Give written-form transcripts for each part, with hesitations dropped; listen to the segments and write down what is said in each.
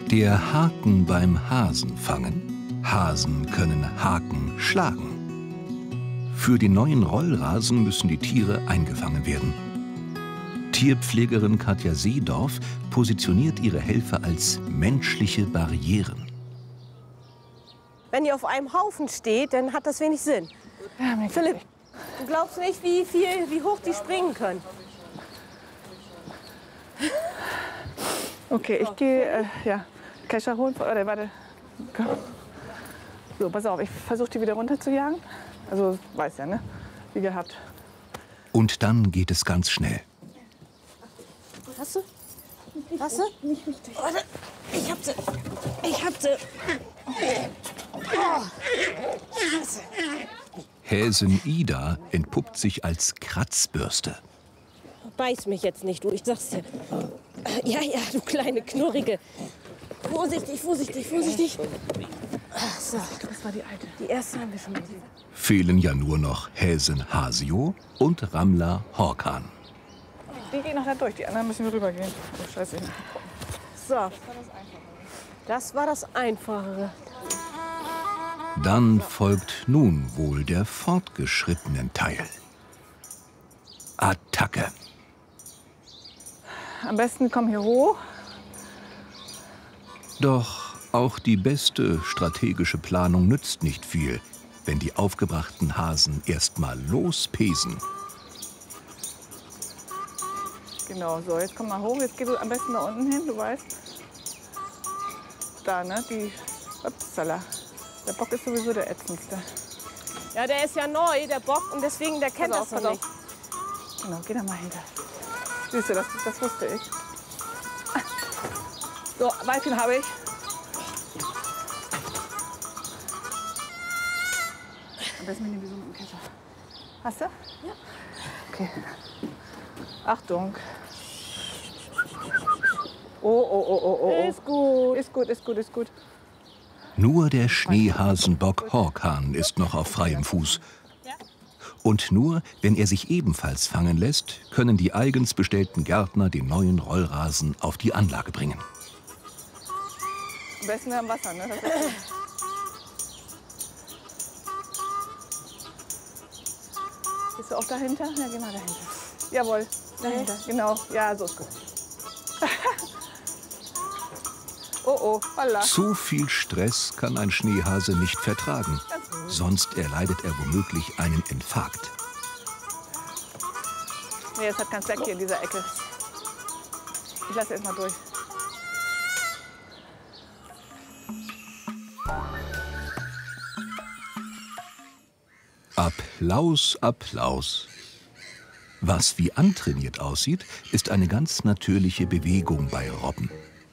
Der Haken beim Hasenfangen. Hasen können Haken schlagen. Für den neuen Rollrasen müssen die Tiere eingefangen werden. Tierpflegerin Katja Seedorf positioniert ihre Helfer als menschliche Barrieren. Wenn ihr auf einem Haufen steht, dann hat das wenig Sinn. Ja, Philipp, du glaubst nicht, wie hoch die springen können. Okay, ich gehe Kescher holen. Warte. So, pass auf, ich versuche die wieder runter zu jagen. Also, weiß ja, ne? Wie gehabt. Und dann geht es ganz schnell. Hast du? Hast du? Nicht richtig. Warte, ich hab sie. Ich hab sie. Oh. Scheiße. Häsin Ida entpuppt sich als Kratzbürste. Beiß mich jetzt nicht, du, ich sag's dir. Ja, du kleine Knurrige. Vorsichtig, vorsichtig, vorsichtig. Ach, so. Das war die alte. Die erste haben wir schon gesehen. Fehlen ja nur noch Häsin Hasio und Ramla Horkan. Die gehen noch da durch, die anderen müssen wir rübergehen. Oh, scheiße. So. Das war das Einfachere. Dann folgt nun wohl der fortgeschrittenen Teil. Attacke. Am besten komm hier hoch. Doch auch die beste strategische Planung nützt nicht viel, wenn die aufgebrachten Hasen erst mal lospesen. Genau, so, jetzt komm mal hoch. Jetzt geh du am besten da unten hin, du weißt. Da, ne? Upsala. Der Bock ist sowieso der ätzendste. Ja, der ist ja neu, der Bock, und deswegen, der kennt das noch nicht. Genau, geh da mal hinter. Siehst du, das wusste ich. So, Weibchen habe ich. Am besten nehmen wir so mit dem Kescher. Hast du? Ja. Okay. Achtung. Oh. Ist gut. Ist gut. Nur der Schneehasenbock Horkan ist noch auf freiem Fuß. Und nur, wenn er sich ebenfalls fangen lässt, können die eigens bestellten Gärtner den neuen Rollrasen auf die Anlage bringen. Am besten am Wasser, ne? Bist du auch dahinter? Ja, geh mal dahinter. Jawohl, dahinter, genau. Ja, so ist gut. Oh, holla. Zu viel Stress kann ein Schneehase nicht vertragen. Sonst erleidet er womöglich einen Infarkt. Nee, es hat keinen Zweck hier in dieser Ecke. Ich lasse erst mal durch. Applaus, Applaus. Was wie antrainiert aussieht, ist eine ganz natürliche Bewegung bei Robben.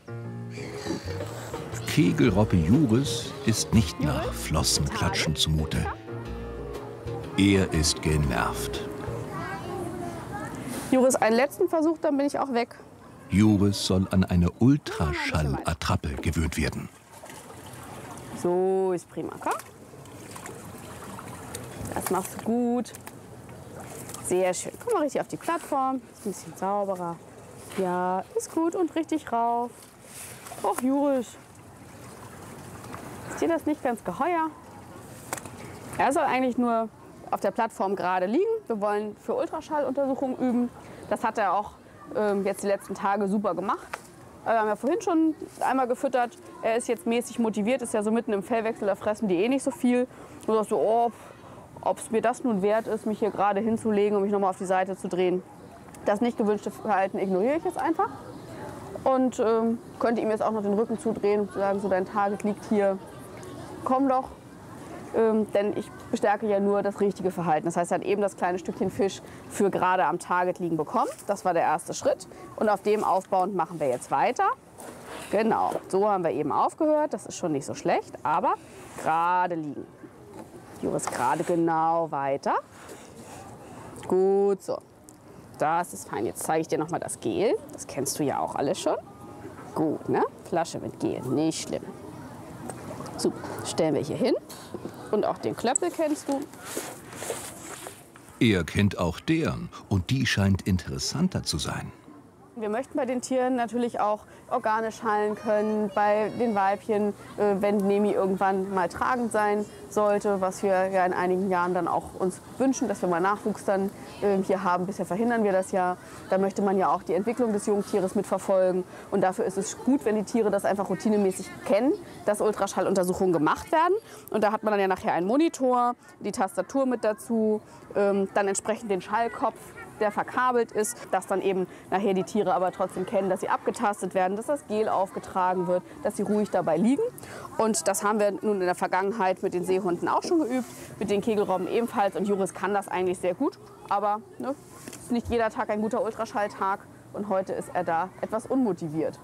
Kegelrobbe Juris ist nicht nach Flossenklatschen zumute. Er ist genervt. Juris, einen letzten Versuch, dann bin ich auch weg. Juris soll an eine Ultraschallattrappe gewöhnt werden. So ist prima, komm. Das machst du gut. Sehr schön. Komm mal richtig auf die Plattform. Ist ein bisschen sauberer. Ja, ist gut und richtig rauf. Och, Juris. Ist dir das nicht ganz geheuer? Er soll eigentlich nur auf der Plattform gerade liegen. Wir wollen für Ultraschalluntersuchungen üben. Das hat er auch jetzt die letzten Tage super gemacht. Wir haben ja vorhin schon einmal gefüttert. Er ist jetzt mäßig motiviert, ist ja so mitten im Fellwechsel, da fressen die eh nicht so viel. Du sagst so, oh, ob es mir das nun wert ist, mich hier gerade hinzulegen und mich nochmal auf die Seite zu drehen. Das nicht gewünschte Verhalten ignoriere ich jetzt einfach. Und könnte ihm jetzt auch noch den Rücken zudrehen und sagen, so dein Target liegt hier, komm doch. Denn ich bestärke ja nur das richtige Verhalten. Das heißt, er hat eben das kleine Stückchen Fisch für gerade am Target liegen bekommen. Das war der erste Schritt. Und auf dem aufbauend machen wir jetzt weiter. Genau, so haben wir eben aufgehört. Das ist schon nicht so schlecht, aber gerade liegen. Juris, gerade genau weiter. Gut, so. Das ist fein. Jetzt zeige ich dir noch mal das Gel. Das kennst du ja auch alles schon. Gut, ne? Flasche mit Gel, nicht schlimm. So, stellen wir hier hin. Und auch den Klöppel kennst du. Er kennt auch deren und die scheint interessanter zu sein. wir möchten bei den Tieren natürlich auch organisch heilen können. Bei den Weibchen, wenn Nemi irgendwann mal tragend sein sollte, was wir ja in einigen Jahren dann auch uns wünschen, dass wir mal Nachwuchs dann hier haben. Bisher verhindern wir das ja. Da möchte man ja auch die Entwicklung des Jungtieres mitverfolgen. Und dafür ist es gut, wenn die Tiere das einfach routinemäßig kennen, dass Ultraschalluntersuchungen gemacht werden. Und da hat man dann ja nachher einen Monitor, die Tastatur mit dazu, dann entsprechend den Schallkopf, der verkabelt ist, dass dann eben nachher die Tiere aber trotzdem kennen, dass sie abgetastet werden, dass das Gel aufgetragen wird, dass sie ruhig dabei liegen. Und das haben wir nun in der Vergangenheit mit den Seehunden auch schon geübt, mit den Kegelrobben ebenfalls. Und Juris kann das eigentlich sehr gut, aber ne, ist nicht jeder Tag ein guter Ultraschalltag und heute ist er da etwas unmotiviert.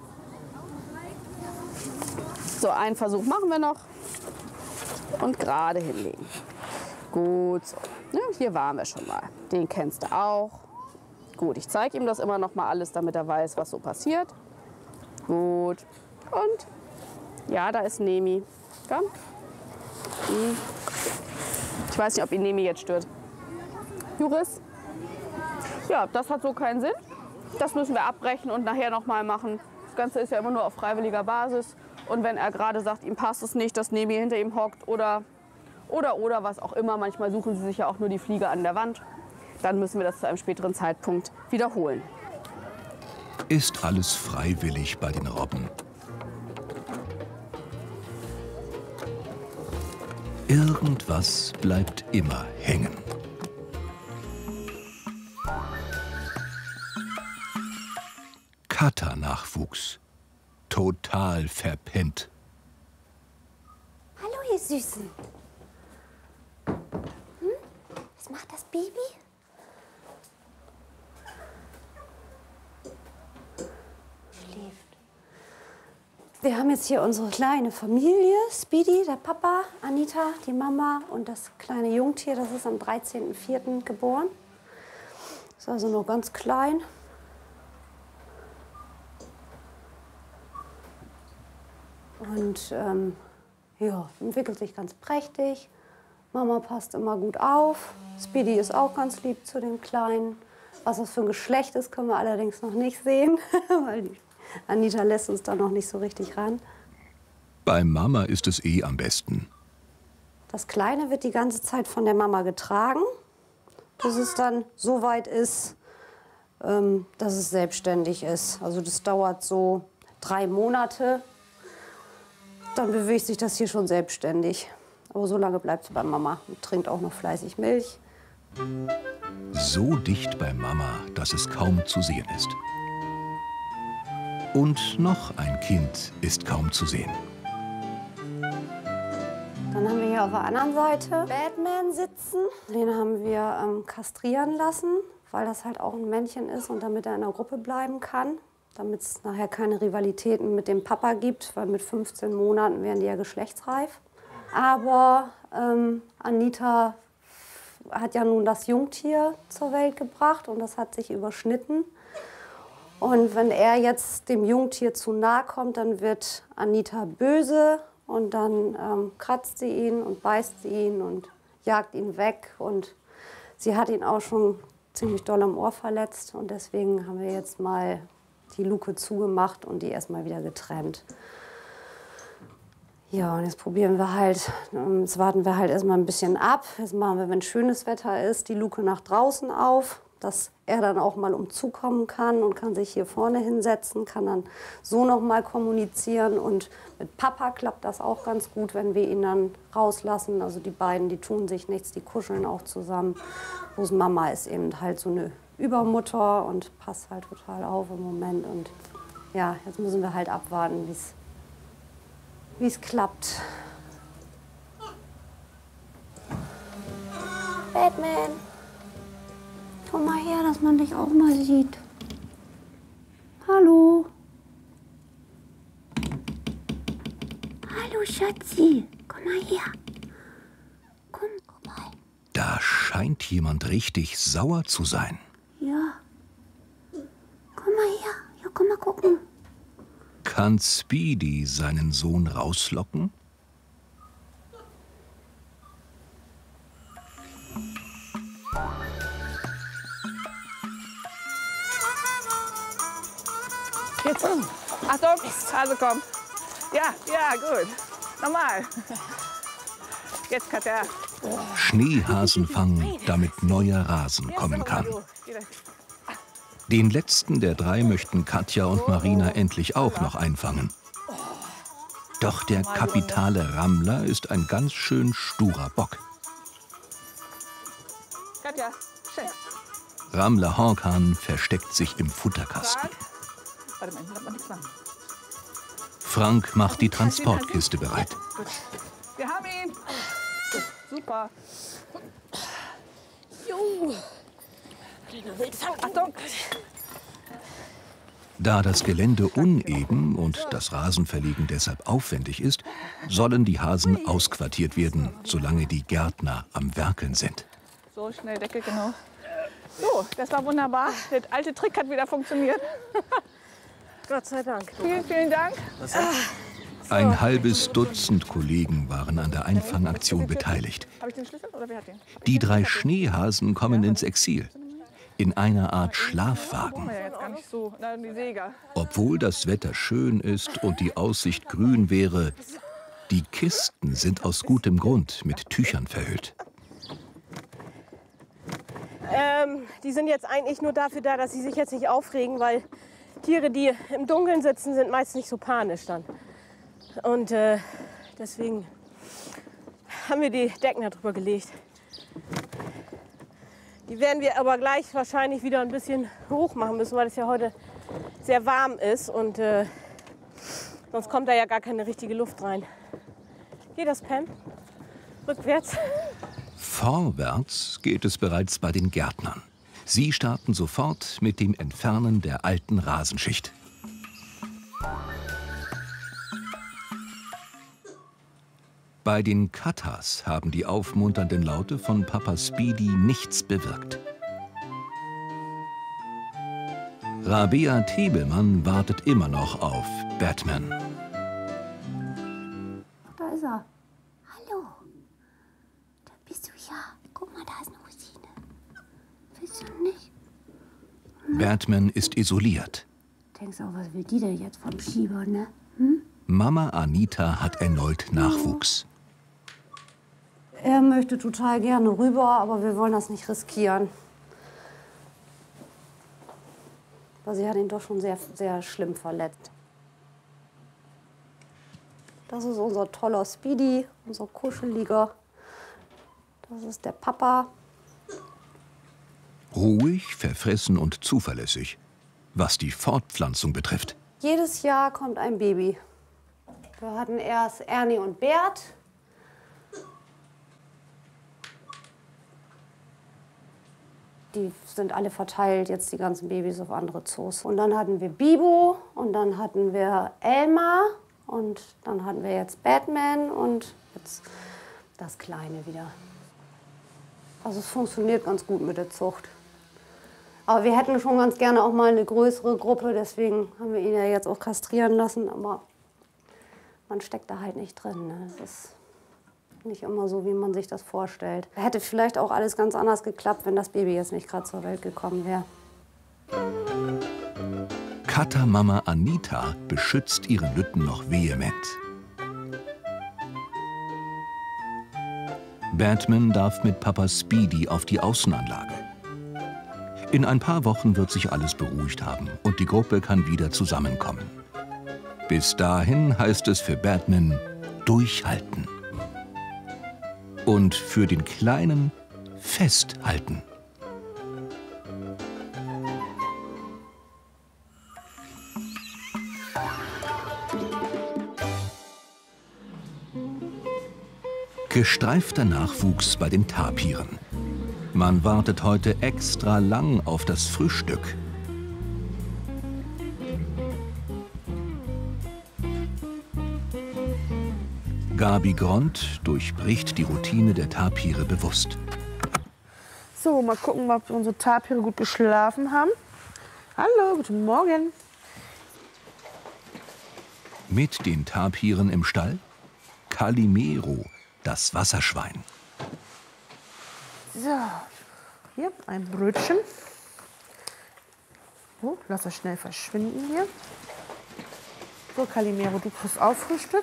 So, einen Versuch machen wir noch und gerade hinlegen. Gut, so. Ja, hier waren wir schon mal. Den kennst du auch. Gut, ich zeige ihm das immer noch mal alles, damit er weiß, was so passiert. Gut. Und ja, da ist Nemi. Komm. Ich weiß nicht, ob ihn Nemi jetzt stört. Juris? Ja, das hat so keinen Sinn. Das müssen wir abbrechen und nachher noch mal machen. Das Ganze ist ja immer nur auf freiwilliger Basis. Und wenn er gerade sagt, ihm passt es nicht, dass Nemi hinter ihm hockt oder was auch immer. Manchmal suchen sie sich ja auch nur die Fliege an der Wand. Dann müssen wir das zu einem späteren Zeitpunkt wiederholen. Ist alles freiwillig bei den Robben. Irgendwas bleibt immer hängen. Kater-Nachwuchs. Total verpennt. Hallo, ihr Süßen. Was macht das Baby? Schläft. Wir haben jetzt hier unsere kleine Familie. Speedy, der Papa, Anita, die Mama und das kleine Jungtier. Das ist am 13.04. geboren. Ist also noch ganz klein. Und ja, entwickelt sich ganz prächtig. Mama passt immer gut auf. Speedy ist auch ganz lieb zu den Kleinen. Was das für ein Geschlecht ist, können wir allerdings noch nicht sehen, weil die Anita lässt uns da noch nicht so richtig ran. Bei Mama ist es eh am besten. Das Kleine wird die ganze Zeit von der Mama getragen, bis es dann so weit ist, dass es selbstständig ist. Also das dauert so 3 Monate. Dann bewegt sich das hier schon selbstständig. Aber so lange bleibt es bei Mama und trinkt auch noch fleißig Milch. So dicht bei Mama, dass es kaum zu sehen ist. Und noch ein Kind ist kaum zu sehen. Dann haben wir hier auf der anderen Seite Batman sitzen. Den haben wir kastrieren lassen, weil das halt auch ein Männchen ist und damit er in der Gruppe bleiben kann. Damit es nachher keine Rivalitäten mit dem Papa gibt, weil mit 15 Monaten wären die ja geschlechtsreif. Aber Anita hat ja nun das Jungtier zur Welt gebracht und das hat sich überschnitten. Und wenn er jetzt dem Jungtier zu nahe kommt, dann wird Anita böse und dann kratzt sie ihn und beißt sie ihn und jagt ihn weg. Und sie hat ihn auch schon ziemlich doll am Ohr verletzt und deswegen haben wir jetzt mal die Luke zugemacht und die erstmal wieder getrennt. Ja, und jetzt probieren wir halt, jetzt warten wir halt erstmal ein bisschen ab. Jetzt machen wir, wenn schönes Wetter ist, die Luke nach draußen auf, dass er dann auch mal umzukommen kann und kann sich hier vorne hinsetzen, kann dann so noch mal kommunizieren. Und mit Papa klappt das auch ganz gut, wenn wir ihn dann rauslassen. Also die beiden, die tun sich nichts, die kuscheln auch zusammen. Bloß Mama ist eben halt so eine Übermutter und passt halt total auf im Moment. Und ja, jetzt müssen wir halt abwarten, wie es klappt. Batman, komm mal her, dass man dich auch mal sieht. Hallo. Hallo, Schatzi. Komm mal her. Komm mal. Da scheint jemand richtig sauer zu sein. Ja. Komm mal her. Ja, komm mal gucken. Kann Speedy seinen Sohn rauslocken? Jetzt. Achtung, Hase kommt. Ja, ja, gut. Normal. Jetzt, Katja. Schneehasenfang, damit neuer Rasen kommen kann. Den letzten der drei möchten Katja und Marina endlich auch noch einfangen. Doch der kapitale Rammler ist ein ganz schön sturer Bock. Katja, schön. Rammler Honkhahn versteckt sich im Futterkasten. Warte mal, ich darf mal nichts machen. Frank macht die Transportkiste bereit. Gut. Wir haben ihn. Gut, super. Jo. Achtung. Da das Gelände uneben und das Rasenverlegen deshalb aufwendig ist, sollen die Hasen ausquartiert werden, solange die Gärtner am Werkeln sind. So, schnell Decke, genau. So, das war wunderbar. Der alte Trick hat wieder funktioniert. Gott sei Dank. Vielen, vielen Dank. Ein halbes Dutzend Kollegen waren an der Einfangaktion beteiligt. Habe ich den Schlüssel oder wer hat den? Die drei Schneehasen kommen ins Exil. In einer Art Schlafwagen. Ja, jetzt gar nicht so. Na, die Säger. Obwohl das Wetter schön ist und die Aussicht grün wäre, die Kisten sind aus gutem Grund mit Tüchern verhüllt. Die sind jetzt eigentlich nur dafür da, dass sie sich jetzt nicht aufregen, weil Tiere, die im Dunkeln sitzen, sind meist nicht so panisch dann. Und deswegen haben wir die Decken darüber gelegt. Die werden wir aber gleich wahrscheinlich wieder ein bisschen hoch machen müssen, weil es ja heute sehr warm ist und sonst kommt da ja gar keine richtige Luft rein. Geht das, Pam? Rückwärts? Vorwärts geht es bereits bei den Gärtnern. Sie starten sofort mit dem Entfernen der alten Rasenschicht. Bei den Katas haben die aufmunternden Laute von Papa Speedy nichts bewirkt. Rabea Tebelmann wartet immer noch auf Batman. Da ist er. Hallo. Da bist du ja. Guck mal, da ist eine Rosine. Willst du nicht? Batman ist isoliert. Denkst auch, was will die denn jetzt vom Schieber, ne? Mama Anita hat erneut Nachwuchs. Er möchte total gerne rüber, aber wir wollen das nicht riskieren. Weil sie hat ihn doch schon sehr, sehr schlimm verletzt. Das ist unser toller Speedy, unser Kuscheliger. Das ist der Papa. Ruhig, verfressen und zuverlässig, was die Fortpflanzung betrifft. Jedes Jahr kommt ein Baby. Wir hatten erst Ernie und Bert. Die sind alle verteilt, jetzt die ganzen Babys auf andere Zoos. Und dann hatten wir Bibo und dann hatten wir Elmar und dann hatten wir jetzt Batman und jetzt das Kleine wieder. Also es funktioniert ganz gut mit der Zucht. Aber wir hätten schon ganz gerne auch mal eine größere Gruppe, deswegen haben wir ihn ja jetzt auch kastrieren lassen. Aber man steckt da halt nicht drin. Ne? Das ist nicht immer so, wie man sich das vorstellt. Hätte vielleicht auch alles ganz anders geklappt, wenn das Baby jetzt nicht gerade zur Welt gekommen wäre. Katamama Anita beschützt ihre Lütten noch vehement. Batman darf mit Papa Speedy auf die Außenanlage. In ein paar Wochen wird sich alles beruhigt haben und die Gruppe kann wieder zusammenkommen. Bis dahin heißt es für Batman durchhalten. Und für den Kleinen festhalten. Gestreifter Nachwuchs bei den Tapiren. Man wartet heute extra lang auf das Frühstück. Gabi Grond durchbricht die Routine der Tapire bewusst. So, mal gucken, ob unsere Tapire gut geschlafen haben. Hallo, guten Morgen. Mit den Tapiren im Stall Calimero, das Wasserschwein. So, hier ein Brötchen. Oh, lass das schnell verschwinden hier. So, Calimero, du kriegst auch Frühstück.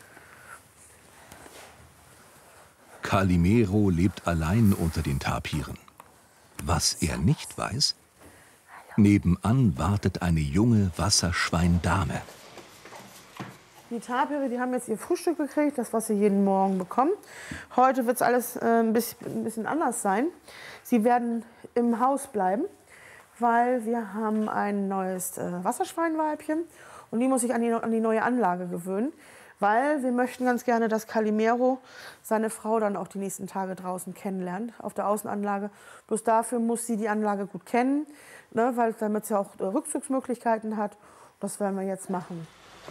Calimero lebt allein unter den Tapiren. Was er nicht weiß, nebenan wartet eine junge Wasserschweindame. Die Tapire, die haben jetzt ihr Frühstück gekriegt, das, was sie jeden Morgen bekommen. Heute wird es alles ein bisschen anders sein. Sie werden im Haus bleiben, weil wir haben ein neues Wasserschweinweibchen und die muss sich an die neue Anlage gewöhnen, weil wir möchten ganz gerne, dass Calimero seine Frau dann auch die nächsten Tage draußen kennenlernt, auf der Außenanlage. Bloß dafür muss sie die Anlage gut kennen, ne, weil damit sie auch Rückzugsmöglichkeiten hat. Das werden wir jetzt machen.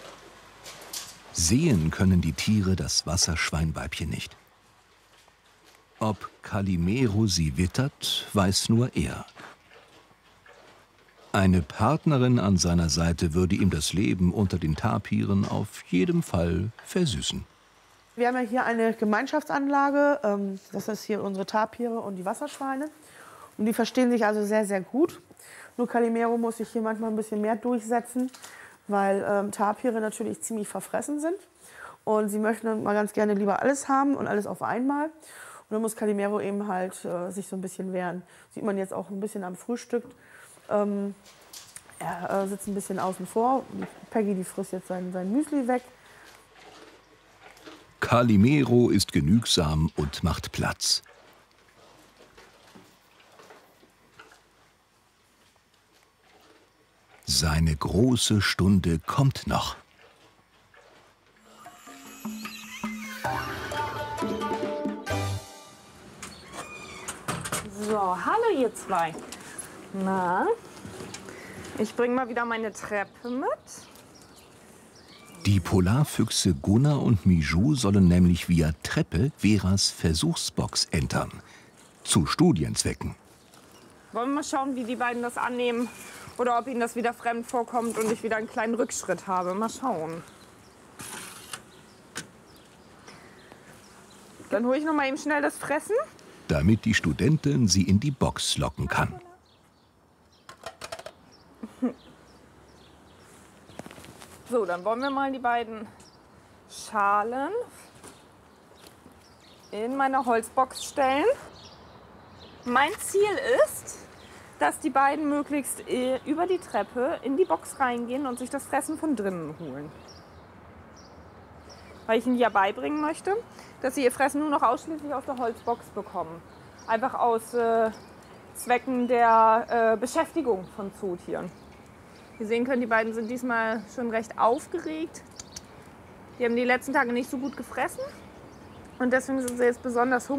Sehen können die Tiere das Wasserschweinweibchen nicht. Ob Calimero sie wittert, weiß nur er. Eine Partnerin an seiner Seite würde ihm das Leben unter den Tapiren auf jeden Fall versüßen. Wir haben ja hier eine Gemeinschaftsanlage. Das ist hier unsere Tapire und die Wasserschweine. Und die verstehen sich also sehr, sehr gut. Nur Calimero muss sich hier manchmal ein bisschen mehr durchsetzen, weil Tapire natürlich ziemlich verfressen sind. Und sie möchten dann mal ganz gerne lieber alles haben und alles auf einmal. Und dann muss Calimero eben halt sich so ein bisschen wehren. Sieht man jetzt auch ein bisschen am Frühstück. Er sitzt ein bisschen außen vor. Peggy, die frisst jetzt sein Müsli weg. Calimero ist genügsam und macht Platz. Seine große Stunde kommt noch. So, hallo ihr zwei. Na, ich bringe mal wieder meine Treppe mit. Die Polarfüchse Gunnar und Mijou sollen nämlich via Treppe Veras Versuchsbox entern. Zu Studienzwecken. Wollen wir mal schauen, wie die beiden das annehmen oder ob ihnen das wieder fremd vorkommt und ich wieder einen kleinen Rückschritt habe. Mal schauen. Dann hole ich noch mal eben schnell das Fressen. Damit die Studentin sie in die Box locken kann. So, dann wollen wir mal die beiden Schalen in meine Holzbox stellen. Mein Ziel ist, dass die beiden möglichst über die Treppe in die Box reingehen und sich das Fressen von drinnen holen. Weil ich ihnen ja beibringen möchte, dass sie ihr Fressen nur noch ausschließlich aus der Holzbox bekommen. Einfach aus Zwecken der Beschäftigung von Zootieren. Wie ihr sehen könnt, die beiden sind diesmal schon recht aufgeregt. Die haben die letzten Tage nicht so gut gefressen und deswegen sind sie jetzt besonders hungrig.